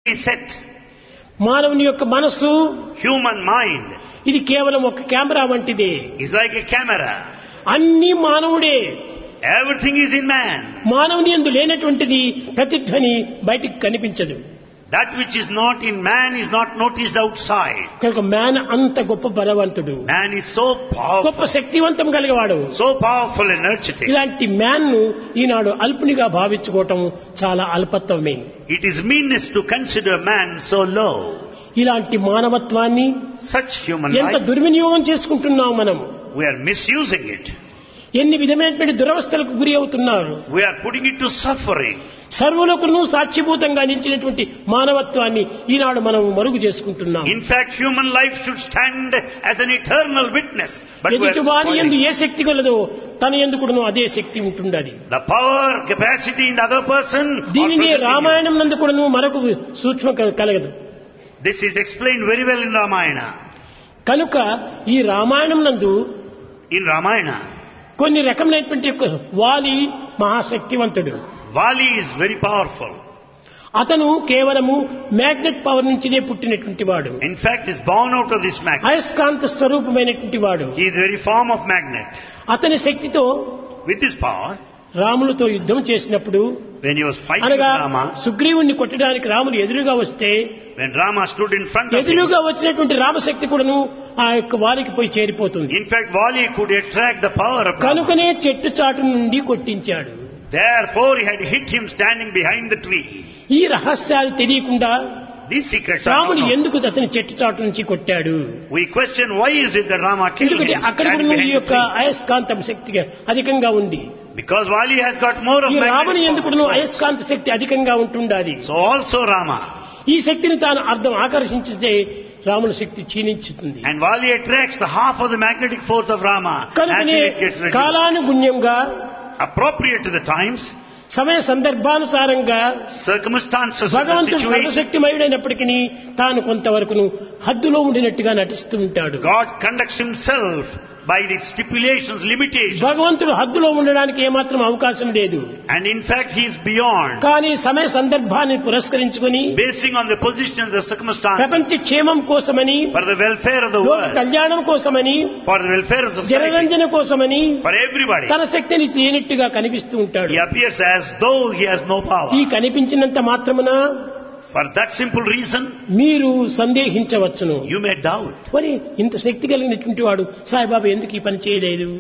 is set. మానవుని యొక్క మనస్సు Human mind ఇది కేవలం ఒక కెమెరా వంటిదే. is like a camera. అన్ని మానవుడే. Everything is in man. మానవుని యందు లేనటువంటిది ప్రతిధ్వని బయటికి కనిపించదు. That which is not in man is not noticed outside. కనుక మ్యాన్ అంత గొప్ప బలవంతుడు, Man is so గొప్ప powerful, శక్తివంతం కలిగేవాడు. so powerful, energetic. ఇలాంటి మ్యాన్ ను ఈనాడు అల్పునిగా భావించుకోవటం చాలా అల్పత్వమే. It is meanness to consider man so low. ఇలాంటి మానవత్వాన్ని Such human ఎంత life, దుర్వినియోగం చేసుకుంటున్నాం మనం. we are misusing it. ఎన్ని విధమైనటువంటి దురవస్థలకు గురి అవుతున్నారు. We are putting it to suffering. సర్వులకును సాక్షిభూతంగా నిలిచినటువంటి మానవత్వాన్ని ఈనాడు మనం మరుగు చేసుకుంటున్నాం. In fact, human life should stand as an eternal witness. But we ఎదుటి వారి యందు are ఏ శక్తి కలదో తన యందు కూడాను అదే శక్తి ఉంటుండది. the power, capacity in the other person. are దీనినే present in you. రామాయణం నందు కూడాను మరొక సూక్ష్మ కలగదు. This is explained very well in Ramayana. కనుక ఈ రామాయణం నందు In Ramayana, కొన్ని రకమైనటువంటి యొక్క వాలి మహాశక్తివంతుడు. Vali is very powerful. అతను కేవలము మ్యాగ్నెట్ పవర్ నుంచినే పుట్టినటువంటి వాడు. In fact, is born out of this magnet. అయస్కాంత స్వరూపమైనటువంటి వాడు. He is the very form of magnet. అతని శక్తితో With this power, రాములతో యుద్ధం చేసినప్పుడు, when he was fighting with అనగా Rama, సుగ్రీవుణ్ణి కొట్టడానికి రాముడు ఎదురుగా వస్తే when Rama stood in front of him, ఎదురుగా వచ్చినటువంటి రామశక్తి కూడాను ఆ యొక్క వారికి పోయి చేరిపోతుంది. in fact, Vali could attract the power of Rama. కనుకనే చెట్టు చాటు నుండి కొట్టించాడు. Therefore, he had hit him standing behind the tree. ఈ రహస్యాలు తెలియకుండా These secrets are రాముడు not known. ఎందుకు అతని చెట్టు చాటు నుంచి కొట్టాడు? We question why is it that Rama killed ఎందుకంటే him అక్కడ standing కూడా ఈ behind the యొక్క tree? అయస్కాంతం శక్తిగా అధికంగా ఉంది. Because Vali has got more of ఈ రాముని magnetic ఎందుకు power. అయస్కాంత శక్తి అధికంగా ఉంటుండాలి. So also Rama. ఈ శక్తిని తాను అర్థం ఆకర్షించితే రాముని శక్తి క్షీణించుతుంది. And Vali attracts the half of the magnetic force of Rama. కనుకనే Actually it gets reduced. కాలానుగుణ్యంగా Appropriate to the times, సమయ సందర్భానుసారంగా circumstances of the భగవంతుడు situation, సర్వశక్తిమయుడైనప్పటికీ తాను కొంతవరకు హద్దులో ఉండినట్టుగా నటిస్తూ ఉంటాడు. God conducts himself by the stipulations, limitations. భగవంతుడు హద్దులో ఉండడానికి ఏమాత్రం అవకాశం లేదు. And in fact, he is beyond. కానీ సమయ సందర్భాన్ని పురస్కరించుకొని Basing on the position of the circumstances, ప్రపంచ క్షేమం కోసమని, for the welfare of the లోక world, కళ్యాణం కోసమని, for the welfare of society, జనరంజన కోసమని for everybody, తన శక్తిని తేనెట్టుగా కనిపిస్తూ ఉంటాడు. he appears as though he has no power. ఈ కనిపించినంత మాత్రమున For that simple reason, మీరు సందేహించవచ్చును. you may doubt. మరి ఇంత శక్తి కలిగినటువంటి వాడు సాయిబాబా ఎందుకు ఈ పని చేయలేదు?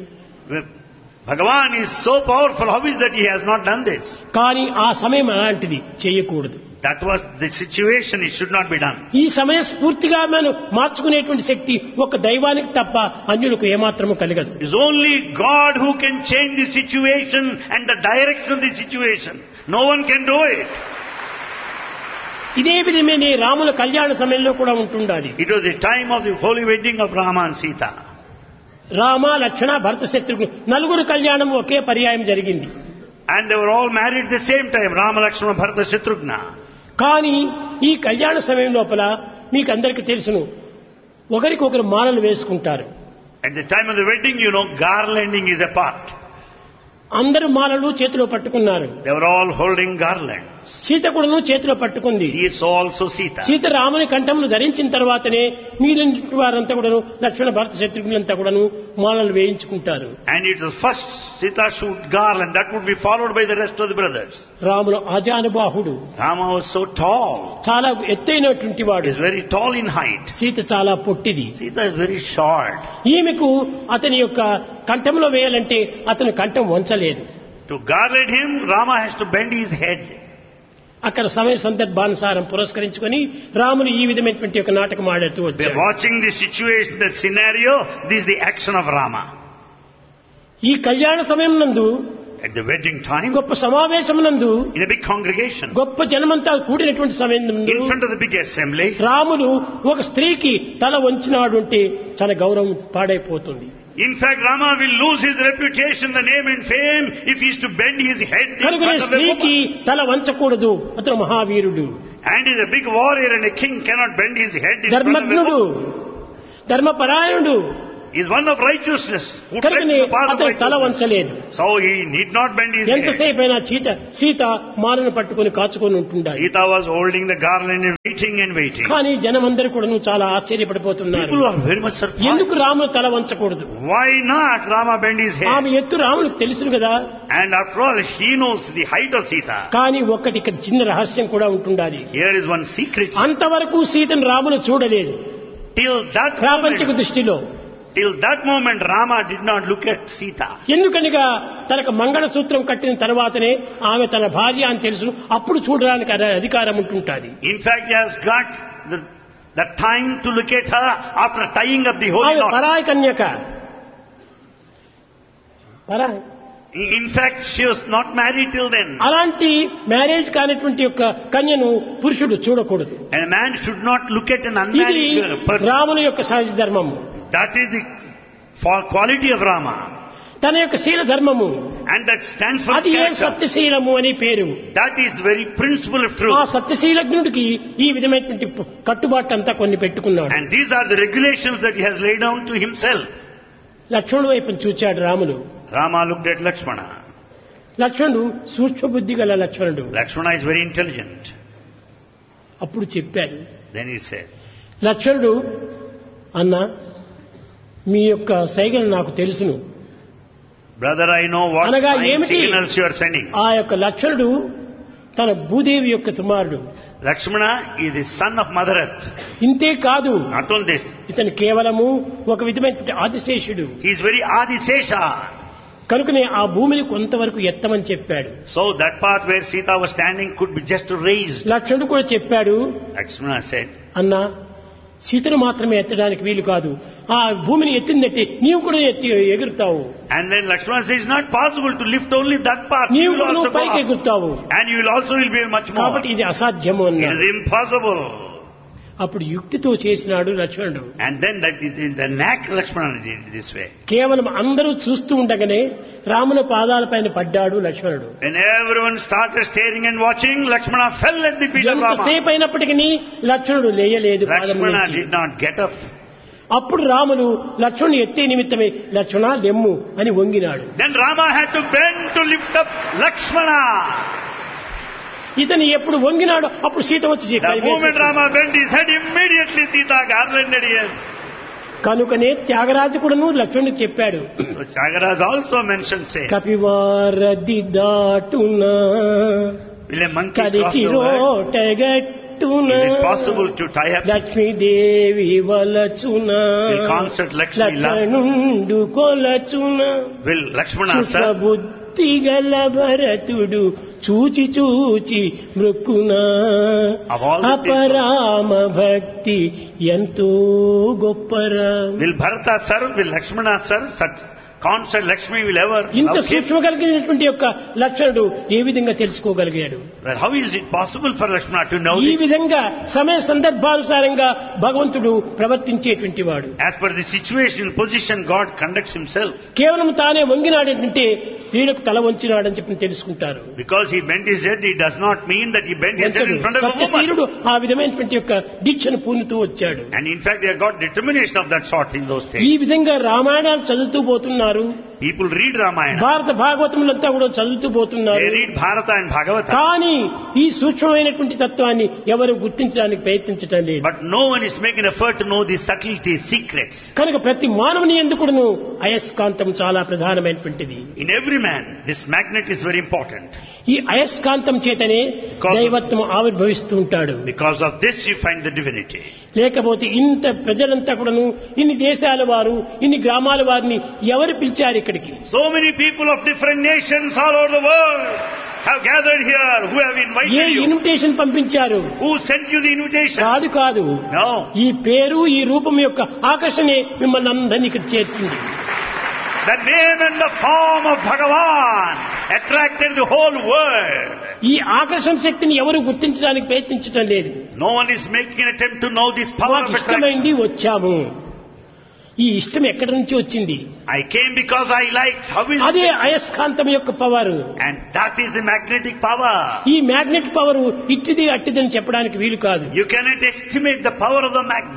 Bhagavan is so powerful, how is that he has not done this? కానీ ఆ సమయం అలాంటిది, చేయకూడదు. That was the situation, it should not be done. ఈ సమయ స్ఫూర్తిగా మనం మార్చుకునేటువంటి శక్తి ఒక దైవానికి తప్ప అన్యులకు ఏమాత్రము కలగదు. It is only God who can change the situation and the direction of the situation. No one can do it. ఇదే విధమైన రాముల కళ్యాణ సమయంలో కూడా ఉంటుండాలి. It was the time of the holy wedding of Rama and Sita. Rama, లక్ష్మణ, భరత, శత్రుఘ్న నలుగురు కళ్యాణం ఒకే పర్యాయం జరిగింది. And they were all married at the same time, Rama, Lakshmana, Bharata, Shatrughna. కానీ ఈ కళ్యాణ సమయం లోపల మీకు అందరికీ తెలుసును, ఒకరికొకరు మాలలు వేసుకుంటారు. At the time of the wedding, garlanding is a part. అందరూ మాలలు చేతిలో పట్టుకున్నారు. They were all holding garlands. Sita కూడాను చేతిలో పట్టుకుంది. She saw also Sita. Sita రాముని కంఠమును ధరించిన తర్వాతనే మీరంటి వారంతా కూడాను లక్ష్మణ, భరత, శత్రుఘ్నులంతా కూడాను మాలలు వేయించుకుంటారు. And it was first Sita should garland, that would be followed by the rest of the brothers. రాముడు ఆజానుబాహుడు, Rama was so tall. చాలా ఎత్తైనటువంటి He వాడు. is very tall in height. Sita చాలా పొట్టిది. Sita is very short. ఈమెకు అతని యొక్క కంఠంలో వేయాలంటే అతను కంఠం వంచలేదు. To garland him, Rama has to bend his head. అక్కడ సమయ సందర్భానుసారం పురస్కరించుకొని రాముడు ఈ విధమైనటువంటి ఒక నాటకం ఆడుతూ We are వచ్చాడు. watching the situation, the scenario. This is the action of Rama. ఈ కళ్యాణ సమయం నందు, At the wedding time, గొప్ప సమావేశం నందు, in a big congregation, గొప్ప జనమంతా కూడినటువంటి సమయం నందు in front of the big assembly, రాముడు ఒక స్త్రీకి తల వంచినాడు అంటే తన గౌరవం పాడైపోతుంది. in fact, Rama will lose his reputation, the name and fame, if he is to bend his head in కనుకనే front of a స్త్రీకి woman. తల వంచకూడదు. అతను మహావీరుడు, And is a big warrior and a king cannot bend his head in front of a ధర్మజ్ఞుడు, woman. ధర్మపరాయణుడు, is one of righteousness, who treads కనుకనే the path of అతను తల righteousness. వంచలేదు. So he need not bend his head. ఎంతసేపు అయినా సీత మాలను పట్టుకుని కాచుకొని ఉంటుండాలి. Sita was holding the garland and waiting. కానీ జనమందరూ కూడా చాలా ఆశ్చర్యపడిపోతున్నారు. People are very much surprised. ఎందుకు రాముడు తల వంచకూడదు? Why not Rama bend his head? ఆమె ఎత్తు రాముడికి తెలుసు కదా. And after all, he knows the height of Sita. కానీ ఒక్కటి ఇక్కడ చిన్న రహస్యం కూడా ఉంటుండాలి. Here is one secret. అంతవరకు సీతను రాముడు చూడలేదు. ప్రాపంచిక దృష్టిలో Till that moment, Rama did not look at Sita. ఎందుకనగా తనకు మంగళసూత్రం కట్టిన తర్వాతనే ఆమె తన భార్య అని తెలుసు. అప్పుడు చూడడానికి అధికారం ఉంటుంటుంది. In fact, he has got the time to look at her after tying up the holy knot. పరాయి కన్యక. పరాయి. In fact, she was not married till then. అలాంటి మ్యారేజ్ కానిటువంటి యొక్క కన్యను పురుషుడు చూడకూడదు. And a man should not look at an unmarried person. రాముని యొక్క సహజ ధర్మము. That is the quality of Rama. తన యొక్క శీల ధర్మము. And that stands for అది ఏ character. సత్యశీలము అని పేరు. That is the very principle of truth. ఆ సత్యశీలజ్ఞుడికి ఈ విధమైనటువంటి కట్టుబాటు అంతా కొన్ని పెట్టుకున్నాడు. And these are the regulations that he has laid down to himself. లక్ష్మణుడు వైపు చూచాడు Ramulu. Rama looked at Lakshmana. లక్ష్మణుడు సూక్ష్మ బుద్ధి గల లక్ష్మణుడు. Lakshmana is very intelligent. అప్పుడు చెప్పాడు. Then he said, లక్ష్మణుడు, అన్నా మీ యొక్క సైగలు నాకు తెలుసును. brother, I know what signals you are sending. ఆ యొక్క లక్ష్మణుడు తన భూదేవి యొక్క కుమారుడు. Lakshmana is the son of Mother Earth. ఇంతే కాదు. Not only this. ఇతను కేవలము ఒక విధమైనటువంటి ఆదిశేషుడు. He is very Adisesha. కనుకనే ఆ భూమిని కొంతవరకు ఎత్తమని చెప్పాడు. So that part where Sita was standing could be just raised. లక్ష్మణుడు కూడా చెప్పాడు. Lakshmana said, అన్నా సీతను మాత్రమే ఎత్తడానికి వీలు కాదు. ఆ భూమిని ఎత్తిందట్టి నీవు కూడా ఎగురుతావు. And then Lakshmana says, it's not possible to lift only that part. నీవు కూడా పైకి ఎగురుతావు. And you will also be much more. కాబట్టి ఇది అసాధ్యము అన్నాడు. It is impossible. అప్పుడు యుక్తితో చేసినాడు లక్ష్మణుడు. And then the knack Lakshmana did this way. కేవలం అందరూ చూస్తూ ఉండగానే రాముల పాదాలపైన పడ్డాడు లక్ష్మణుడు. When everyone started staring and watching, Lakshmana fell at the feet of Rama. ఎంతసేపు అయినప్పటికీ లక్ష్మణుడు లేయలేదు. Lakshmana did not get up. అప్పుడు రాములు లక్ష్మణుని ఎత్తే నిమిత్తమే లక్ష్మణ లెమ్ము అని వంగినాడు. Then Rama had to bend to lift up Lakshmana. ఇతను ఎప్పుడు వంగినాడు అప్పుడు సీత వచ్చి The moment Rama bent his head, immediately Sita garlanded him. కనుకనే త్యాగరాజకుడును లక్ష్మణుడికి చెప్పాడు. So Tyagaraja also mentioned, say, కపివారది దాటునా will a monkey cross the world? Is it possible to tie up? Lakshmidevi వలచునా Will concert Lakshmi love? లక్ష్మణుండు కొలచునా Will Lakshmana serve? బుద్ధిగల భరతుడు చూచి చూచి మృక్కునా అపరామ భక్తి ఎంతో గొప్పరా. Will Bharata serve? Will Lakshmana serve? Such concert Lakshmi will ever ఇంత love him? సూక్ష్మ కలిగినటువంటి యొక్క లక్షణుడు ఏ విధంగా తెలుసుకోగలిగాడు? Well, how is it possible for Lakshmana to know ఈ this? విధంగా సమయ సందర్భానుసారంగా భగవంతుడు ప్రవర్తించేటువంటి వాడు. As per the situation, position, God conducts himself. కేవలం తానే వంగినాడంటే స్త్రీలకు తల వంచినాడని చెప్పి తెలుసుకుంటారు. Because he bent his head, it does not mean that he bent his head in front of a సత్యశీలుడు woman. ఆ విధమైనటువంటి యొక్క దీక్షను పూనుతూ వచ్చాడు. And in fact, he had got determination of that sort in those days. ఈ విధంగా రామాయణాలు చదువుతూ పోతున్నారు. People read Ramayana. భారత భాగవతములంతా కూడా చదువుతూ పోతున్నారు. They read Bharata and Bhagavata. కానీ ఈ సూక్ష్మమైనటువంటి తత్వాన్ని ఎవరు గుర్తించడానికి ప్రయత్నించడం లేదు. But no one is making effort to know the subtleties, secrets. కనుక ప్రతి మానవుని ఎందుకును అయస్కాంతం చాలా ప్రధానమైనటువంటిది. In every man, this magnet is very important. ఈ అయస్కాంతం చేతనే దైవత్వం ఆవిర్భవిస్తూ ఉంటాడు. Because of this you find the divinity. లేకపోతే ఇంత ప్రజలంతా కూడాను ఇన్ని దేశాల వారు ఇన్ని గ్రామాల వారిని ఎవరు పిలిచారు ఇక్కడికి? So many people of different nations all over the world have gathered here, who have A invited you. Invitation పంపించారు? Who sent you the invitation? కాదు. No. ఈ పేరు ఈ రూపం యొక్క ఆకర్షణే మిమ్మల్ని అందరినీ ఇక్కడ చేర్చింది. The name and the form of Bhagavan attracted the whole world. ఈ ఆకర్షణ శక్తిని ఎవరు గుర్తించడానికి ప్రయత్నించడం లేదు. No one is making an attempt to know this power మాకు of attraction. ఇష్టమైంది వచ్చాము. ఈ ఇష్టం ఎక్కడి నుంచి వచ్చింది? I came because I liked. How is అదే it? అయస్కాంతం యొక్క power. And that is the magnetic power. ఈ మ్యాగ్నెట్ పవర్ ఇట్టిది అట్టిదని చెప్పడానికి వీలు కాదు. You cannot estimate the power of the magnet.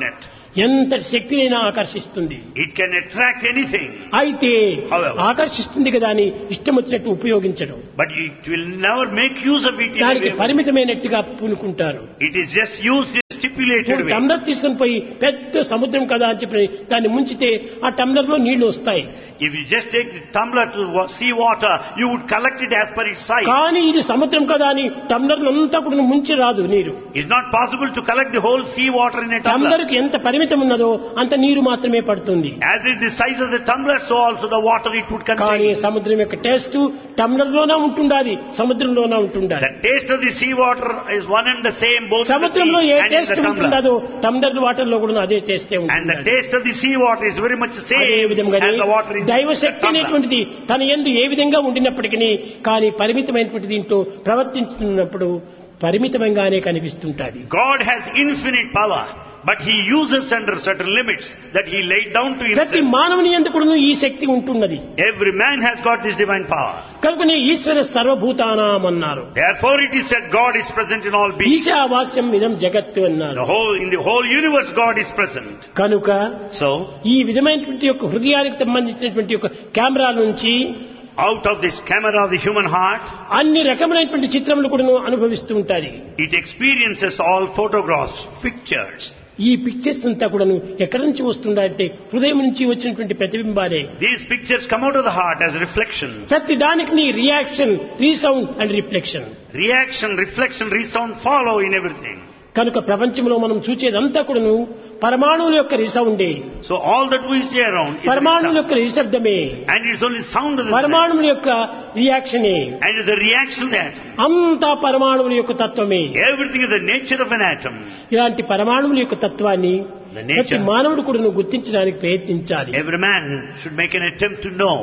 ఎంత శక్తినైనా ఆకర్షిస్తుంది. It can attract anything. అయితే However. ఆకర్షిస్తుంది కదా అని ఇష్టం వచ్చినట్టు ఉపయోగించడం, But it will never make use of it in a దానికి way. పరిమితమైనట్టుగా పూనుకుంటారు. It is just used in a stipulated way. Tumbler తీసుకుని పోయి పెద్ద సముద్రం కదా అని చెప్పి దాన్ని ముంచితే ఆ టంబ్లర్ లో నీళ్లు వస్తాయి. If you just take the tumbler to sea water, you would collect it as per its size. కానీ ఇది సముద్రం కదా అని టంబ్లర్ అంతా కూడా ముంచి రాదు నీరు. It's not possible to collect the whole sea water in a tumbler. Tumbler కి ఎంత పరిమితం ఉన్నదో అంత నీరు మాత్రమే పడుతుంది. As is the size of the tumbler, so also the water it would కానీ contain. సముద్రం యొక్క టేస్ట్ టంబ్లర్ లోనే ఉంటుండాలి, సముద్రంలోనే ఉంటుండాలి. The taste of the sea water is one and the same both in the సముద్రంలో ఏ sea and in taste the tumbler. ఉంటుందో tumbler water లో కూడా అదే టేస్టే And the ఉంటుంది. taste of the sea water is very much the అదే same విధంగా as the water in the దైవశక్తి tumbler. అనేటువంటిది తన యందు ఏ విధంగా ఉండినప్పటికీ కానీ పరిమితమైనటువంటి దీంతో ప్రవర్తించుతున్నప్పుడు పరిమితంగానే కనిపిస్తుంటాది. God has infinite power, but He uses under certain limits that He laid down to ప్రతి Himself. మానవుని యందు కూడా ఈ శక్తి ఉంటున్నది. Every man has got this divine power. కనుకనే ఈశ్వర సర్వభూతానాం అన్నారు. Therefore it is said God is present in all beings. ఈశావాస్యం ఇదం జగత్తు అన్నారు. In the whole universe God is present. కనుక So, ఈ విధమైనటువంటి యొక్క హృదయానికి సంబంధించినటువంటి యొక్క కెమెరా నుంచి out of this camera of the human heart, అన్ని రకములైనటువంటి చిత్రములు కూడా అనుభవిస్తూ ఉంటాయి. it experiences all photographs, pictures. ఈ పిక్చర్స్ అంతా కూడా ఎక్కడి నుంచి వస్తుందంటే హృదయం నుంచి వచ్చినటువంటి ప్రతిబింబాలే. These pictures come out of the heart as reflections. ప్రతి దానికి నీ reaction, resound and reflection. Reaction, reflection, resound follow in everything. కనుక ప్రపంచంలో మనం చూచేదంతా కూడాను పరమాణువుల యొక్క రిసౌండే, So all that we see around is పరమాణువుల sound. యొక్క నిశ్శబ్దమే, And it's only sound of the sound. పరమాణువుల యొక్క రియాక్షనే. And it's the reaction that అంతా పరమాణువుల యొక్క తత్వమే. everything is the nature of an atom. ఇలాంటి పరమాణువుల యొక్క తత్వాన్ని The ప్రతి nature. మానవుడు కూడా గుర్తించడానికి ప్రయత్నించాలి. Every man should make an attempt to know.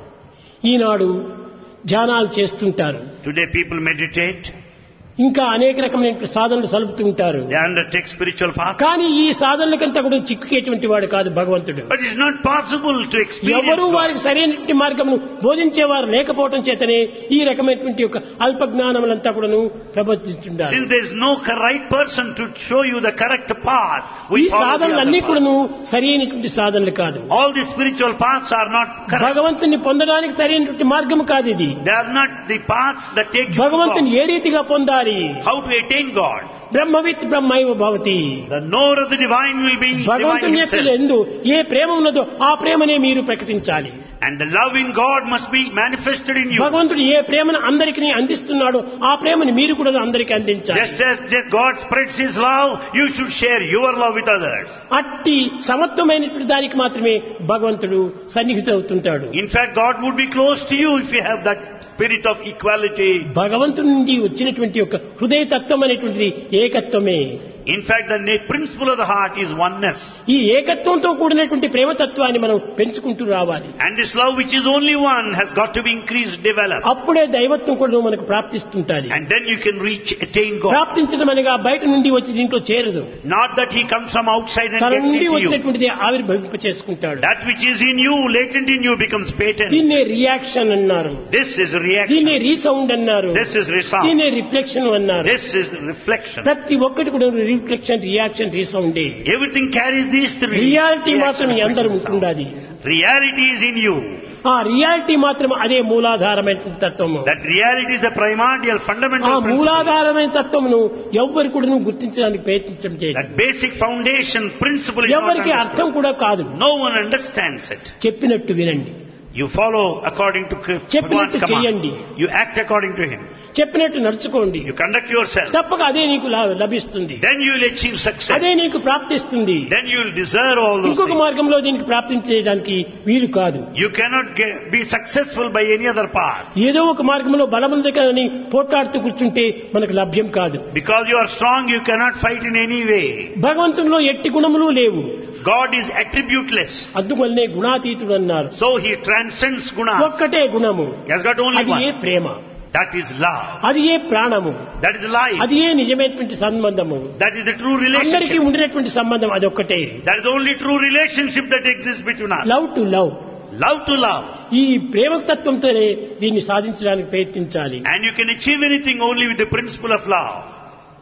ఈనాడు ధ్యానాలు చేస్తుంటారు, Today people meditate. ఇంకా అనేక రకమైన సాధనలు సలుపుతూ ఉంటారు. They undertake spiritual path. కానీ ఈ సాధనలకంతా కూడా చిక్కుకేటువంటి వాడు కాదు భగవంతుడు. But it's not possible to experience ఎవరు God. వారికి సరైనటువంటి మార్గమును బోధించేవారు లేకపోవడం చేతనే ఈ రకమైనటువంటి యొక్క అల్ప జ్ఞానములంతా కూడాను ప్రబోధిస్తుంటారు. Since there is no right person to show you the correct path, ఈ we follow the సాధనలన్నీ other path. కూడాను సరైనటువంటి సాధనలు కాదు. All the spiritual paths are not correct. భగవంతుని పొందడానికి సరైనటువంటి మార్గం కాదు ఇది. They are not the paths that take you to భగవంతుని God. ఏ రీతిగా పొందాలి? How to attain God. బ్రహ్మవిత్ బ్రహ్మైవ Bhavati. The knower of the divine will be divine భగవంతుని యొక్క himself. ఎందు ఏ ప్రేమ ఉన్నదో ఆ ప్రేమనే మీరు ప్రకటించాలి. And the love in God must be manifested in you. భగవంతుడు ఏ ప్రేమను అందరికీ అందిస్తున్నాడో ఆ ప్రేమను మీరు కూడా అందరికీ అందించాలి. Just God spreads His love, you should share your love with others. అట్టి సమత్వమైనటువంటి దానికి మాత్రమే భగవంతుడు సన్నిహితుడవుతుంటాడు. In fact, God would be close to you if you have that spirit of equality. భగవంతుడి నుండి వచ్చినటువంటి యొక్క హృదయ తత్వం అనేటువంటిది ఏకత్వమే. In fact, the principle of the heart is oneness. ఈ ఏకత్వంతో కూడినటువంటి ప్రేమతత్వాన్ని మనం పెంచుకుంటూ రావాలి. And this love which is only one has got to be increased, developed. అప్పుడే దైవత్వం కూడా మనకు ప్రాప్తిస్తుంటాది. And then you can attain God. ప్రాప్తించడం అనగా బయట నుండి వచ్చి దీంట్లో చేరదు. Not that He comes from outside and తన gets నుండి into you. వచ్చినటువంటిది ఆవిర్భవింప చేసుకుంటాడు. That which is in you, latent in you, becomes patent. దీన్నే రియాక్షన్ అన్నారు, This is reaction. దీన్నే రీసౌండ్ అన్నారు, This is resound. దీన్నే రిఫ్లెక్షన్ అన్నారు. This is reflection. ప్రతి ఒక్కటి కూడా reflection, reaction, రీసౌండే. Everything carries these three. Reality మాత్రం Reaction, అందరూ reflection, ఉంటుండాలి. sound. Reality is in you. ఆ రియాలిటీ మాత్రం అదే మూలాధారమైన తత్వము. That reality is the primordial, ఆ fundamental principle. మూలాధారమైన తత్వమును ఎవ్వరు కూడా గుర్తించడానికి ప్రయత్నించడం చేయదు. That basic foundation principle is not ఎవరికి understood. అర్థం కూడా కాదు. No one understands it. చెప్పినట్టు వినండి, You follow according to చెప్పినట్టు Bhagwan's చేయండి, command. You act according to Him. చెప్పినట్టు నడుచుకోండి, You conduct yourself. తప్పక అదే నీకు లభిస్తుంది, Then you will achieve success. అదే నీకు ప్రాప్తిస్తుంది. Then you will deserve all those ఇంకొక things. మార్గంలో దీనికి ప్రాప్తించేయడానికి వీలు కాదు. You cannot be successful by any other path. ఏదో ఒక మార్గంలో బలముంది కానీ పోట్లాడుతూ కూర్చుంటే మనకు లభ్యం కాదు. Because you are strong, you cannot fight in any way. భగవంతునిలో ఎట్టి గుణములు లేవు. God is attributeless. అందువల్లనే గుణాతీతుడు అన్నారు. So He transcends gunas. ఒక్కటే గుణము, He has got only అది ఏ one. Prema, That is love. అది ఏ ప్రాణము, That is life. అది ఏ నిజమైనటువంటి సంబంధము. That is the true అందరికీ relationship. ఉండినటువంటి సంబంధం అదొక్కటే. That is the only true relationship that exists between us. Love to love. Love to love. ఈ ప్రేమ తత్వంతోనే దీన్ని సాధించడానికి ప్రయత్నించాలి. And you can achieve anything only with the principle of love.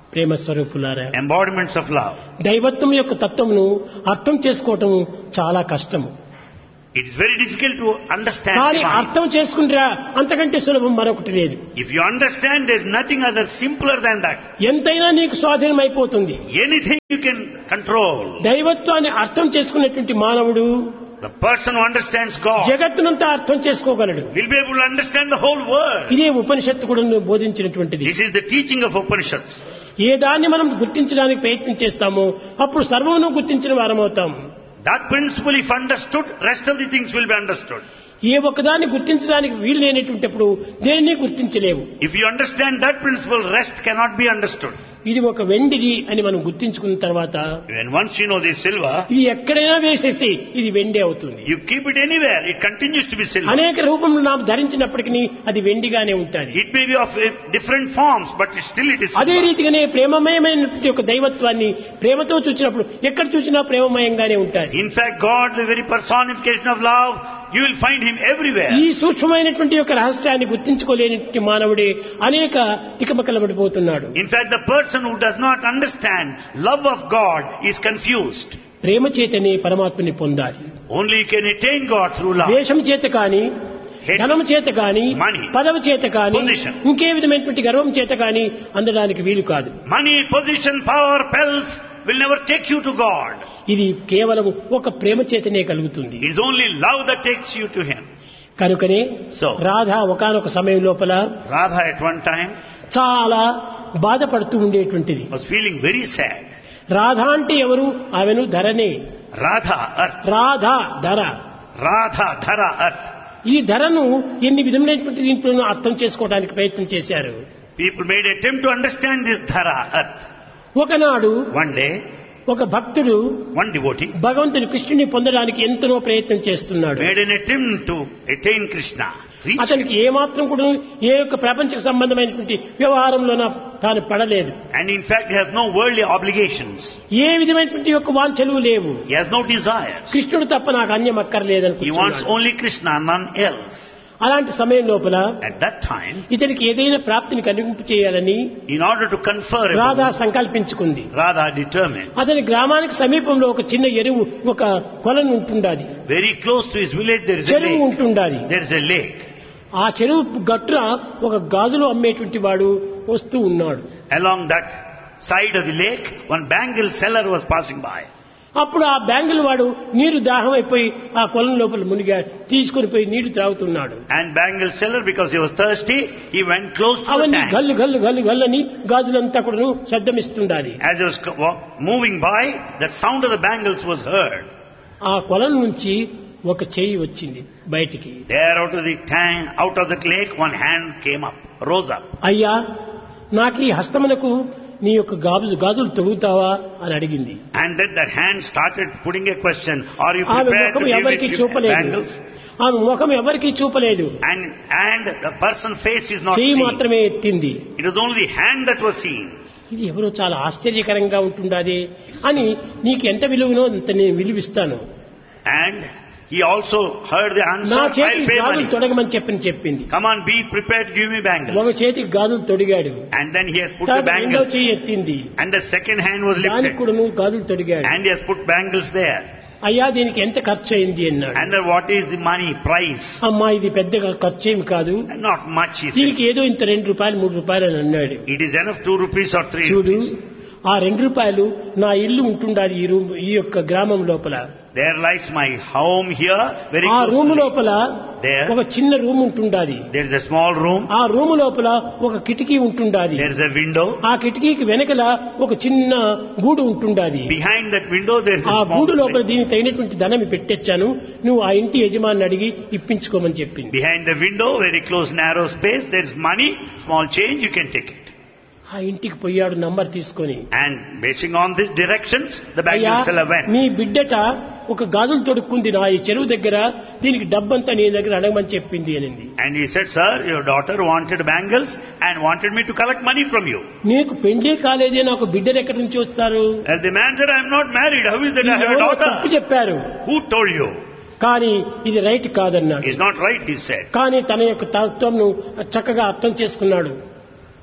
ప్రేమ స్వరూపులారా, embodiments of love. దైవత్వం యొక్క తత్వమును అర్థం చేసుకోవటం చాలా కష్టము. It is very difficult to understand కానీ divine. అర్థం చేసుకుంటారా అంతకంటే సులభం మరొకటి లేదు. If you understand, there is nothing other simpler than that. ఎంతైనా నీకు స్వాధీనం అయిపోతుంది. Anything you can control. దైవత్వాన్ని అర్థం చేసుకున్నటువంటి మానవుడు The person who understands God జగత్తునంతా అర్థం చేసుకోగలడు. will be able to understand the whole world. ఇదే ఉపనిషత్తు కూడా బోధించినటువంటిది. This is the teaching of Upanishads. ఏ దాన్ని మనం గుర్తించడానికి ప్రయత్నం చేస్తామో అప్పుడు సర్వమును గుర్తించిన వారమవుతాం. That principle, if understood, rest of the things will be understood. ఏ ఒక్కదాన్ని గుర్తించడానికి వీలు లేనటువంటిప్పుడు దేనిని గుర్తించలేవు. If you understand that principle, rest cannot be understood. ఇది ఒక వెండిది అని మనం గుర్తించుకున్న తర్వాత When once you know this silver, ఇది ఎక్కడైనా వేసేసి ఇది వెండి అవుతుంది. you keep it anywhere, it continues to be silver. అనేక రూపంలో நாம் ధరించినప్పటికీ అది వెండిగానే ఉంటుంది. It may be of different forms, but still it is అదే silver. రీతిగానే ప్రేమమయమైనటువంటి ఒక దైవత్వాన్ని ప్రేమతో చూసినప్పుడు ఎక్కడ చూసినా ప్రేమమయంగానే ఉంటాయి. In fact, God, the very personification of love, you will find Him everywhere. ఈ సూక్ష్మమైనటువంటి యొక్క రహస్యాన్ని గుర్తించుకోలేనటువంటి మానవుడే అనేక తికమకలబడిపోతున్నాడు. In fact, the person who does not understand love of God is confused. ప్రేమ చేతనే పరమాత్మని పొందాలి. Only you can attain God through love. ద్వేషం చేత కానీ, ధనం చేత కానీ, Money, పదవి చేత కానీ, position, ఇంకే విధమైనటువంటి గర్వం చేత కానీ అందడానికి వీలు కాదు. money, position, power, wealth will never take you to God. ఇది కేవలం ఒక ప్రేమ చేతనే కలుగుతుంది. It is only love that takes you to Him. కనుకనే So, రాధ ఒకానొక సమయం లోపల Radha at one time చాలా బాధపడుతూ ఉండేటువంటిది. was feeling very sad. Radha అంటే ఎవరు? ఆమెను ధరనే. Radha, earth. రాధ ధర. Radha, Dhara, earth. ఈ ధరను ఎన్ని విధములైనటువంటి దీంట్లోనూ అర్థం చేసుకోవడానికి ప్రయత్నం చేశారు. People made attempt to understand this Dhara, earth. ఒకనాడు One day, ఒక భక్తుడు one devotee భగవంతుని కృష్ణుని పొందడానికి ఎంతో ప్రయత్నం చేస్తున్నాడు. made an attempt to attain Krishna. Reach. అతనికి ఏమాత్రం కూడా ఏ యొక్క ప్రపంచ సంబంధమైనటువంటి వ్యవహారంలోన తాను పడలేదు. And in fact, he has no worldly obligations. ఏ విధమైనటువంటి యొక్క వాంఛలు లేవు. He has no desires. కృష్ణుడు తప్ప నాకు అన్యం అక్కర్లేదని He wants only Krishna, none else. అలాంటి సమయం లోపల At that time, ఇతనికి ఏదైనా ప్రాప్తిని కలిగింపు చేయాలని in order to confer, Radha సంకల్పించుకుంది. Radha determined. అతని గ్రామానికి సమీపంలో ఒక చిన్న ఎరువు, ఒక కొలను ఉంటుండాది. Very close to his village, there is a చెరువు lake. ఉంటుండాది. There is a lake. ఆ చెరువు గట్టున ఒక గాజులు అమ్మేటువంటి వాడు వస్తూ ఉన్నాడు. Along that side of the lake, one bangle seller was passing by. అప్పుడు ఆ బ్యాంగిల్ వాడు నీరు దాహం అయిపోయి ఆ కొలం లోపల మునిగా తీసుకుని పోయి నీళ్లు త్రాగుతున్నాడు. And bangle seller, because he was thirsty, he went close to the అవన్నీ tank. గల్లు గల్లు గల్లు గల్లని గాజులంతా కూడా శబ్దమిస్తుండాలి. As he was moving by, the sound of the bangles was heard. ఆ కొలం నుంచి ఒక చెయ్యి వచ్చింది బయటికి. There out of the tank, out of the lake, one hand came up, rose up. అయ్యా, నాకు ఈ హస్తమునకు నీ యొక్క గాజులు తొడుగుతావా అని అడిగింది. And then that hand started putting a question, are you ఆమె prepared to ముఖం give ఎవరికి it చూపలేదు. bangles? ఆమె ముఖం ఎవరికి చూపలేదు. And the person's face is not చెయ్యి seen. మాత్రమే ఎత్తింది. It was only the hand that was seen. ఇది ఎవరో చాలా ఆశ్చర్యకరంగా ఉంటుండాది అని, నీకు ఎంత విలువనో అంత నేను విలువిస్తాను. And he also heard the answer, నా I'll చేతికి pay గాజులు money. తొడగమని చెప్పింది. Come on, be prepared to give me ఒక bangles. చేతికి గాజులు తొడిగాడు. And then he has put the రెండో bangles. చెయ్యి ఎత్తింది. And the second hand was దానికి lifted. కూడా నువ్వు గాజులు తొడిగాడు. And he has put bangles there. అయ్యా, దీనికి ఎంత ఖర్చు అయింది అన్నాడు. And then what is the money price? అమ్మా, ఇది పెద్దగా ఖర్చు ఏమి కాదు, Not much, he said. దీనికి ఏదో ఇంత 2 రూపాయలు 3 రూపాయలు అని అన్నాడు. It is enough 2 rupees or 3 చూడు, rupees. ఆ 2 రూపాయలు నా ఇల్లు ఉంటుండాలి ఈ యొక్క గ్రామం లోపల. There lies my home here, very ఆ close రూము to me. లోపల There. ఒక చిన్న room ఉంటుండాది. There is a small room. ఆ రూము లోపల ఒక కిటికీ ఉంటుండాది. There is a window. ఆ కిటికీకి వెనకల ఒక చిన్న గూడు ఉంటుండాది. Behind that window there is ఆ a small గూడు లోపల place. దీనికి తగినటువంటి ధనం పెట్టొచ్చాను, నువ్వు ఆ ఇంటి యజమాని అడిగి ఇప్పించుకోమని చెప్పింది. Behind the window, very close narrow space, there is money, small change, you can take it. ఆ ఇంటికి పోయాడు నంబర్ తీసుకొని. And basing on these directions, the అయ్యా, bangle seller went. మీ బిడ్డట ఒక గాజులు తొడుక్కుంది నా ఈ చెరువు దగ్గర, దీనికి డబ్బంతా నీ దగ్గర అడగమని చెప్పింది అనింది. And he said, sir, your daughter wanted bangles and wanted me to collect money from you. నీకు పెళ్లి కాలేదే, నాకు బిడ్డలు ఎక్కడి నుంచి వస్తారు? And the man said, I am not married. How is that I have a ఎవరో తప్పు daughter? చెప్పారు. Who told you? కానీ ఇది రైట్ కాదన్నాడు. It's not right, he said. కానీ తన యొక్క తత్వంను చక్కగా అర్థం చేసుకున్నాడు.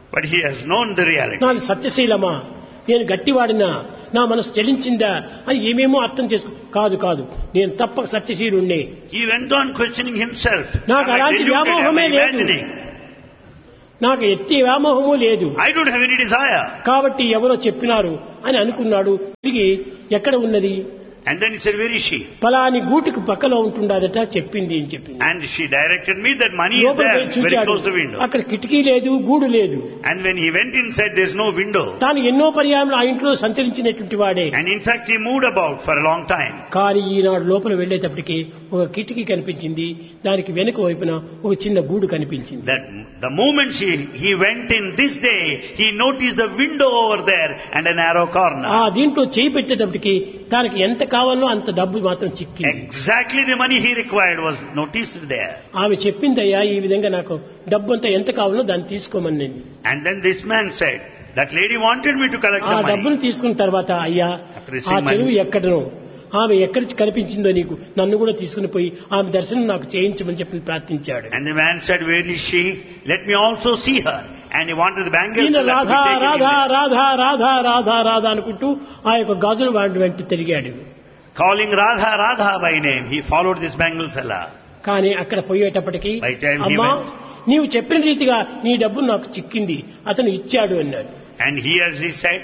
But he has known the reality. నాది సత్యశీలమా, నేను గట్టివాడినా, నా మనసు చెలించిందా అని ఏమేమో అర్థం చేసుకో. కాదు నేను తప్పక సత్యశీలుణ్ణి. He went on questioning himself. నాకు అలాంటి వ్యామోహమే లేదు, నాకు ఎట్టి వ్యామోహము లేదు, I don't have any desire. కాబట్టి ఎవరో చెప్పినారు అని అనుకున్నాడు. తిరిగి ఎక్కడ ఉన్నది And then he said, where is she? పలాని గూటికి పక్కలో ఉంటుండదట, చెప్పింది అని చెప్పింది. And she directed me that money is there, very close to the window. అక్కడ కిటికీ లేదు, గూడు లేదు. And when he went inside, there's no window. తాను ఎన్నో పర్యాయంలో ఆ ఇంట్లో సంచరించినటువంటి వాడే. And in fact, he moved about for a long time. కానీ ఈనాడు లోపల వెళ్లేటప్పటికి ఒక కిటికీ కనిపించింది, దానికి వెనుక వైపున ఒక చిన్న గూడు కనిపించింది. That the moment he went in this day, he noticed the window over there and a narrow corner. ఆ దీంట్లో చేయి పెట్టేటప్పటికి తనకి ఎంత కావాలో అంత డబ్బు మాత్రం చిక్కింది. Exactly the money he required was noticed there. ఆమె చెప్పిందయ్యా, ఈ విధంగా నాకు డబ్బు అంతా ఎంత కావాలో దాన్ని తీసుకోమని. And then this man said, that lady wanted me to collect ఆ the money. డబ్బును తీసుకున్న తర్వాత, అయ్యా ఆ చెరువు ఎక్కడనో, ఆమె ఎక్కడ కనిపించిందో నీకు నన్ను కూడా తీసుకుని పోయి ఆమె దర్శనం నాకు చేయించమని చెప్పి ప్రార్థించాడు. And the man said, where is she? Let me also see her. And he wanted the bangles. Radha Radha Radha Radha Radha Radha అనుకుంటూ ఆ యొక్క గాజుల వాడి వెంట తిరిగాడు. Calling Radha Radha by name, he followed this bangle seller. కానీ అక్కడ పోయేటప్పటికి, అమ్మా నీవు చెప్పిన రీతిగా నీ డబ్బు నాకు చిక్కింది, అతను ఇచ్చాడు అన్నాడు. And here he said,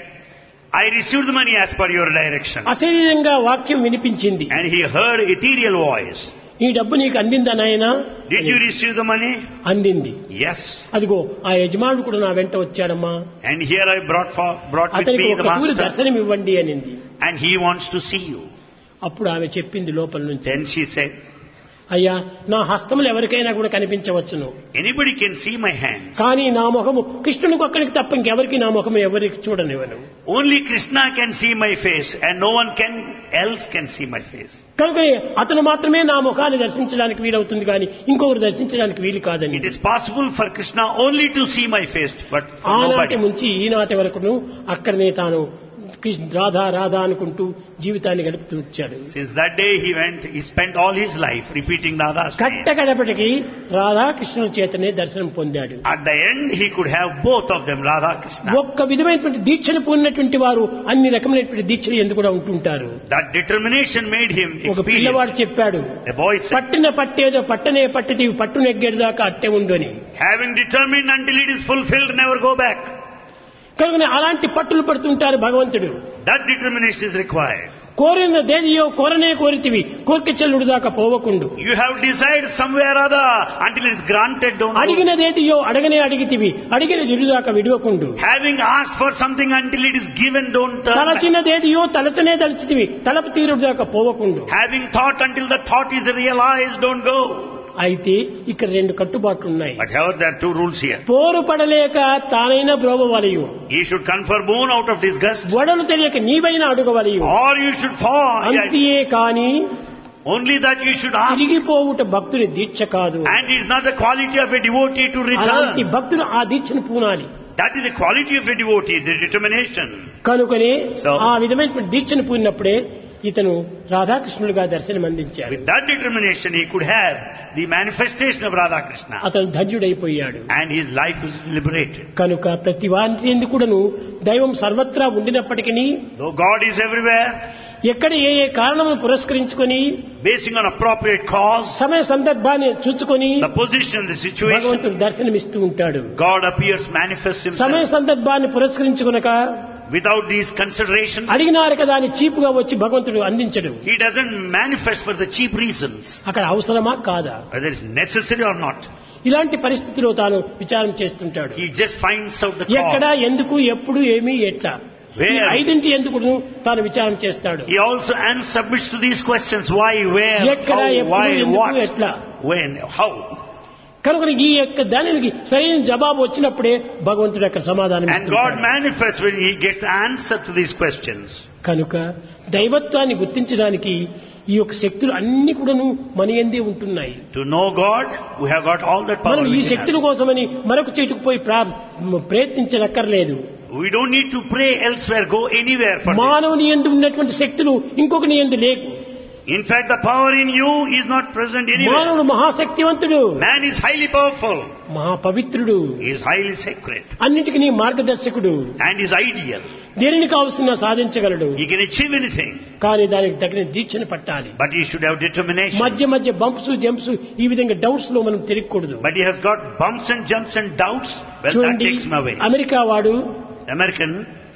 I received the money as per your direction. అశరీరంగా వాక్యం వినిపించింది. And he heard ethereal voice. నీ డబ్బు నీకు అందిందా నాయనా? Did you receive the money? అందింది. Yes. అదిగో ఆ యజమానుడు కూడా నా వెంట వచ్చాడమ్మా. And here I brought with అతనికి me the ఒక master. దర్శనం ఇవ్వండి అనింది. And he wants to see you. అప్పుడు ఆమె చెప్పింది లోపల నుంచి, Then she said, అయ్యా నా హస్తములు ఎవరికైనా కూడా కనిపించవచ్చును, anybody can see my hands. కానీ నా ముఖము కృష్ణునికి ఒక్కరికి తప్ప ఇంకెవరికి నా ముఖము ఎవరికి చూడనివ్వను. Only Krishna can see my face and no one else can see my face. కనుక అతను మాత్రమే నా ముఖాన్ని దర్శించడానికి వీలవుతుంది, కానీ ఇంకొకరు దర్శించడానికి వీలు కాదని. It is possible for Krishna only to see my face, but for ఆనాటి nobody. నుంచి ఈనాటి వరకును అక్కడనే తాను రాధా రాధా అనుకుంటూ జీవితాన్ని గడుపుతూ వచ్చాడు. Since that day he spent all his life repeating Radha's name. కట్టకడపటికి Radha కృష్ణుల చేతనే దర్శనం పొందాడు. At the end he could have both of them, Radha Krishna. ఒక్క విధమైనటువంటి దీక్షను పొందినటువంటి వారు అన్ని రకమైనటువంటి దీక్షలు ఎందుకు కూడా ఉంటుంటారు. That determination made him ఒక పిల్లవాడు experience. చెప్పాడు, The boy said, పట్టిన పట్టేదో పట్టనే పట్టితే పట్టు నెగ్గేదాకా అట్టే ఉందని. having determined until it is fulfilled, never go back. కనుక అలాంటి పట్టులు పడుతుంటారు భగవంతుడు. That determination is required. కోరిన దేనియో కోరనే కోరితివి, కోరిక చెల్లుడు దాకా పోవకుండు. You have desired somewhere or other until it is granted, don't go. అడిగినదేదియో అడగనే అడిగితివి, అడిగిన దిడుదాకా విడవకుండు. Having asked for something until it is given, don't turn back. తలచినదేదియో తలచనే తలచితివి, తలపు తీరుడు దాకా పోవకుండు. Having thought until the thought is realized, don't go. అయితే ఇక్కడ రెండు కట్టుబాట్లు ఉన్నాయి. But however, there are two rules here. పోరు పడలేక తానైనా బ్రోవవలయు, You should confer boon out of disgust, వడలు తెలియక నీవైనా అడుగవలయు. or you should fall. అంతియే కాని Only that you should ask. తిరిగిపోవుట భక్తుని దీక్ష కాదు. And it is not the quality of a devotee to అలాంటి return. భక్తులు ఆ దీక్షను పూనాలి. That is the quality of a devotee, the determination. కనుకనే So- ఆ విధమైనటువంటి దీక్షను పూనినప్పుడే ఇతను రాధాకృష్ణులుగా దర్శనం అందించాడు. With that determination, he could have the manifestation of Radha Krishna. అతను ధన్యుడైపోయాడు. And his life was liberated. కనుక ప్రతి వారి ఎందుకును దైవం సర్వత్రా ఉండినప్పటికీ Though God is everywhere, ఎక్కడ ఏ ఏ కారణమును పురస్కరించుకొని basing on appropriate cause, సమయ సందర్భాన్ని చూసుకొని the position, the situation, భగవంతుడు దర్శనమిస్తూ ఉంటాడు. God appears, manifests సమయ himself. సందర్భాన్ని పురస్కరించుకొనక Without these considerations, అడిగినారు కదా అని చీపుగా వచ్చి భగవంతుడు అందించడు. he doesn't manifest for the cheap reasons, అక్కడ అవసరమా కాదా? whether it's necessary or not. ఇలాంటి పరిస్థితిలో తాను విచారం చేస్తుంటాడు. He just finds out the ఎక్కడ, cause. ఎందుకు, ఎప్పుడు, ఏమి, ఎట్లా, Where? ఈ ఐదింటి ఎందుకు తాను విచారం చేస్తాడు. He also submits to these questions: why, where, ఎక్కడ, how, ఎప్పుడు, why, ఎందుకు, what, ఎట్లా. when, how. కనుక ఈ యొక్క దానికి సరైన జవాబు వచ్చినప్పుడే భగవంతుడు అక్కడ సమాధానం And God ఇస్తుంటాడు. manifests when he gets the answer to these questions. కనుక దైవత్వాన్ని గుర్తించడానికి ఈ యొక్క శక్తులు అన్ని కూడాను మన యందే ఉంటున్నాయి. To know God, we have got all that power మనం ఈ within శక్తుల us. కోసమని మరొక చోటుకు పోయి ప్రయత్నించనక్కర్లేదు. We don't need to pray elsewhere, go anywhere for this. మానవుని యందు ఉన్నటువంటి శక్తులు ఇంకొకని యందు లేవు. In fact, the power in you is not present anywhere. మానవుడు మహాశక్తివంతుడు, Man is highly powerful. మహాపవిత్రుడు, He is highly sacred. అన్నిటికీ నీ మార్గదర్శకుడు, And is ideal. దేనిని కావలసిన సాధించగలడు. He can achieve anything. కానీ దానికి తగిన దీక్షను పట్టాలి. But he should have determination. మధ్య మధ్య బంప్స్ జంప్స్ ఈ విధంగా డౌట్స్ లో మనం తిరగకూడదు. But he has got bumps and jumps and doubts. Well, that చూడండి, takes him away. అమెరికా వాడు American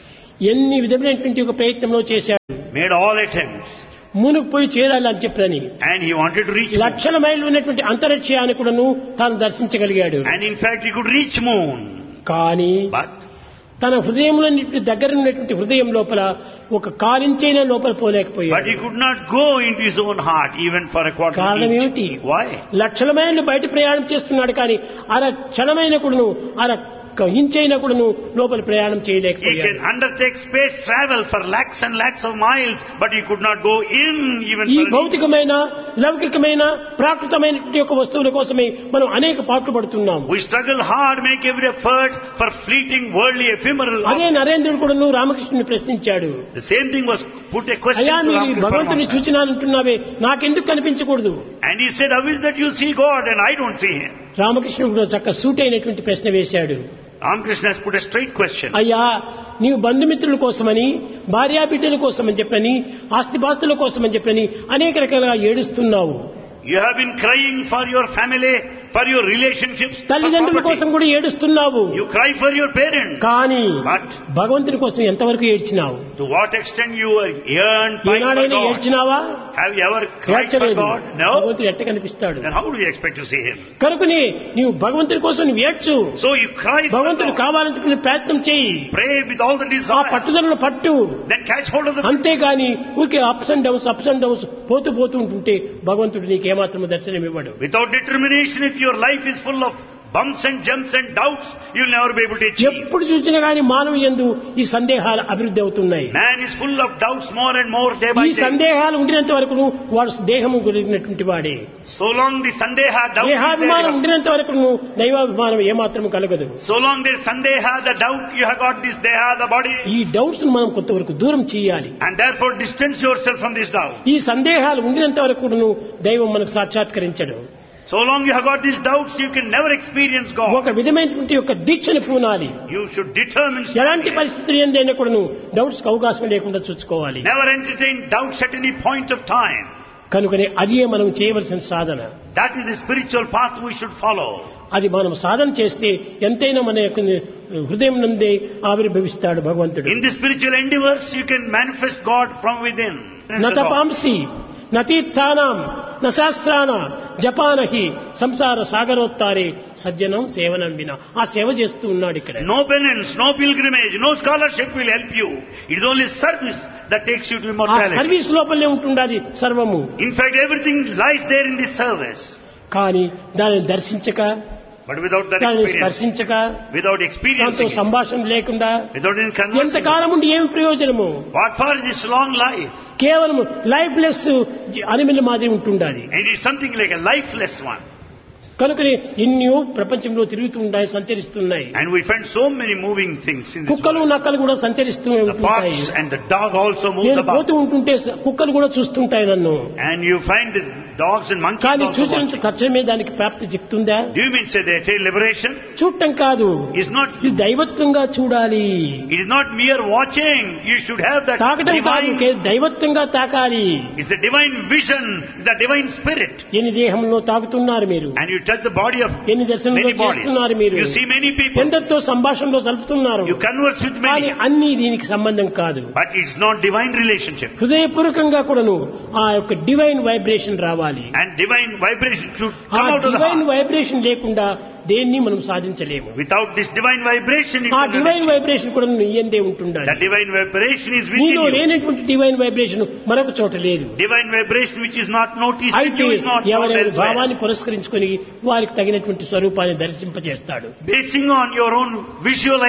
ఎన్ని విధమైనటువంటి ఒక ప్రయత్నంలో చేశాడు. made all attempts. మునుకుపోయి చేరాలి అని చెప్పని And he wanted to reach moon. లక్షల మైళ్ళు ఉన్నటువంటి అంతరిక్షయాన్ని కూడాను తాను దర్శించగలిగాడు. And in fact, he could reach moon. కానీ But తన హృదయంలో దగ్గర ఉన్నటువంటి హృదయం లోపల ఒక కాలించైనా లోపల he పోలేకపోయాడు. could not go into his own heart even for a quarter కారణం inch. ఏమిటి? Why? లక్షల మైళ్ళు బయట ప్రయాణం చేస్తున్నాడు కానీ అర క్షణమైన కూడాను అర ఇంచైనా కూడాను లోపల ప్రయాణం He చేయలేకపోయాడు. can undertake space travel for lakhs and lakhs of miles, but he could not go in even ఈ for an inch. భౌతికమైన లౌకికమైన ప్రాకృతమైనటువంటి ఒక వస్తువుల కోసమే మనం అనేక పాటలు పడుతున్నాం. We struggle hard, make every effort for fleeting, worldly, ephemeral. అదే నరేంద్రుడు కూడాను రామకృష్ణుని ప్రశ్నించాడు. The same thing was put a question అయ్యా to నీవు Ramkrishna భగవంతుని Paramahamsa. చూచినానంటున్నావే, నాకెందుకు కనిపించకూడదు? And he said, how is that you see God and I don't see him? రామకృష్ణుడు కూడా చక్క సూట్ అయినటువంటి ప్రశ్న వేశాడు. Ramkrishna has put a straight question. అయ్యా నీవు బంధుమిత్రుల కోసమని, భార్యాబిడ్డల కోసమని చెప్పని, ఆస్తిపాస్తుల కోసమని చెప్పని అనేక రకాలుగా ఏడుస్తున్నావు. You have been crying for your family, for your relationships, for తల్లిదండ్రుల కోసం property. కూడా ఏడుస్తున్నావు. You cry for your parents. కానీ But భగవంతుని కోసం ఎంతవరకు ఏడ్చినావు? to what extent you yearn, pine for ఏనాడైనా God? ఏడ్చినావా? Have you ever cried for ఏడ్చలేదు. God? No? భగవంతుడు ఎట్ట కనిపిస్తాడు? Then how do you expect to see him? కనుకని నీవు భగవంతుని కోసం నువ్వు ఏడ్చు. So you cry for భగవంతుడు God. కావాలని చెప్పి ప్రయత్నం చేయి. Pray with all the ఆ desire. పట్టుదలను పట్టు. Then catch hold of the... అంతేగాని ఊరికే అప్స్ అండ్ డౌన్స్ పోతూ ఉంటుంటే భగవంతుడు నీకేమాత్రం దర్శనం ఇవ్వడు. Without determination, if your life is full of bumps and jumps and doubts, you'll never be able to achieve. ఎప్పుడు చూసినా గాని మానవ యందు ఈ సందేహాలు అభివృద్ధి అవుతున్నాయి. Man is full of doubts more and more day by ఈ day. సందేహాలు ఉండినంత వరకు వాడు దేహము కలిగినటువంటి వాడే. So long the sandeha doubt is దేహాభిమానం there, ఉండినంత వరకు దైవాభిమానం ఏమాత్రం కలగదు. so long there is sandeha, the doubt, you have got this deha, the body, ఈ డౌట్స్ మనం కొంతవరకు దూరం చేయాలి. and therefore distance yourself from this doubt. ఈ సందేహాలు ఉండినంత వరకు దైవం మనకు సాక్షాత్కరించడు. So long you have got these doubts, you can never experience God. ఒక విధమైనటువంటి యొక్క దీక్షను పూనాలి. You should determine ఎలాంటి strongly. పరిస్థితులు ఏందైనా కూడాను డౌట్స్ కి అవకాశం లేకుండా చూసుకోవాలి. Never entertain doubts at any point of time. కనుకనే అదే మనం చేయవలసిన సాధన. That is the spiritual path we should follow. అది మనం సాధన చేస్తే ఎంతైనా మన యొక్క హృదయం నందే ఆవిర్భవిస్తాడు భగవంతుడు. In the spiritual endeavors, you can manifest God from within. నతపాంసి నతీర్థానాం నశాస్త్రాన జపానహి సంసార సాగరోత్తారే సజ్జనం సేవనం వినా. ఆ సేవ చేస్తూ ఉన్నాడు ఇక్కడ. No penance, no pilgrimage, no scholarship will help you. It is only service that takes you to ఆ immortality. సర్వీస్ లోపలనే ఉంటుండాలి సర్వము. In fact, everything lies there in this service. కానీ దానిని దర్శించక, But without that దానిని experience, స్పర్శించక, without దాంతో experiencing it, సంభాషణ లేకుండా without any conversing, ఎంతకాలం ఉండి ఏమి ప్రయోజనము? what for is this long life? కేవలం లైఫ్ లెస్ అనిమల్ మాదిరి ఉంటుండాలి. It is something like a lifeless one. కనుకని ఎన్నో ప్రపంచంలో తిరుగుతుంటాయి, సంచరిస్తున్నాయి. And we find so many moving things in this కుక్కలు world. నక్కలు కూడా సంచరిస్తూ The ఉంటుంటాయి. fox and the dog also moves నేను about. పోతూ ఉంటుంటే కుక్కలు కూడా చూస్తుంటాయి నన్ను. And you find the dogs and monkeys కానీ also చూసినంత watching. తక్షణమే దానికి ప్రాప్తి చెప్తుందా? Do you mean say they attain liberation? చూడటం కాదు, It's not, ఇది దైవత్వంగా చూడాలి. it is not mere watching. You should have that తాకటం కాదు, divine, దైవత్వంగా తాకాలి. it's the divine vision, the divine spirit. ఎన్ని దేహంలో తాకుతున్నారు మీరు, And you touch the body of ఎన్ని దర్శనంలో many bodies. చేస్తున్నారు మీరు, You see many people. ఎందరితో సంభాషణలో సలుపుతున్నారు. You converse with కానీ many. అన్ని దీనికి సంబంధం కాదు. But it's not divine relationship. హృదయపూర్వకంగా కూడాను ఆ యొక్క డివైన్ వైబ్రేషన్ రావాలి. And divine vibration should ఆ come out of the divine heart. Vibration లేకుండా దేన్ని మనం సాధించలేము. Without this divine vibration, you ఆ cannot డివైన్ achieve. వైబ్రేషన్ కూడా నీ యందే ఉంటుండాలి. The divine vibration is within నీలో you. లేనటువంటి డివైన్ వైబ్రేషన్ మరొక చోట లేదు. Divine vibration which is not noticed in అయితే you is not found ఎవరైనా elsewhere. భావాన్ని పురస్కరించుకొని వారికి తగినటువంటి స్వరూపాన్ని దర్శింపజేస్తాడు. Basing on your own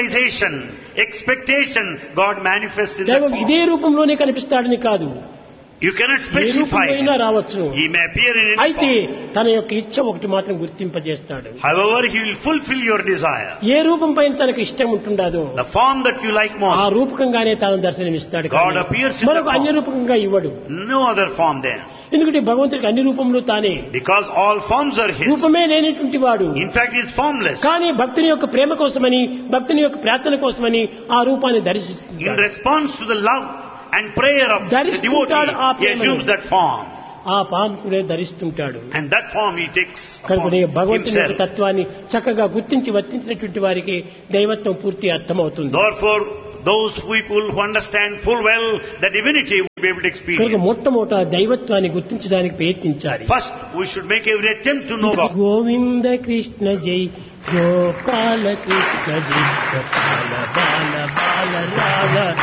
visualization, expectation, God manifests in that దైవం form. ఇదే రూపంలోనే కనిపిస్తాడని కాదు. You cannot specify. రావచ్చు. He may appear in any అయితే form. తన యొక్క ఇచ్చ ఒకటి మాత్రం గుర్తింపజేస్తాడు. However, he will fulfill your desire. ఏ రూపం పైన తనకు ఇష్టం ఉంటుండదో The form that you like ఆ most. రూపకంగానే తాను దర్శనమిస్తాడు. God appears in మరొక the అన్య form. రూపకంగా ఇవ్వడు. No other form there. ఎందుకంటే భగవంతుడికి అన్ని రూపంలో తానే. Because all forms are his. రూపమే లేనటువంటి వాడు. In fact, he is formless. కానీ భక్తుని యొక్క ప్రేమ కోసమని, భక్తుని యొక్క ప్రార్థన కోసమని ఆ రూపాన్ని In దర్శిస్తున్నాడు. response to the love and prayer of the ధరిస్తుంటాడు ఆ devotee, he ప్రేమను. assumes that form. ఆ పాముకునే ధరిస్తుంటాడు. And that form he takes కనుక upon భగవంతుని యొక్క himself. తత్వాన్ని చక్కగా గుర్తించి వర్తించినటువంటి వారికి దైవత్వం పూర్తి అర్థమవుతుంది. Therefore, those people who understand full well the divinity will be able to కనుక experience. మొట్టమొదట దైవత్వాన్ని గుర్తించడానికి ప్రయత్నించాలి. First, we should make every attempt to know God. Govinda Krishna జై గోపాల కృష్ణ జై గోపాల బాల బాల లాల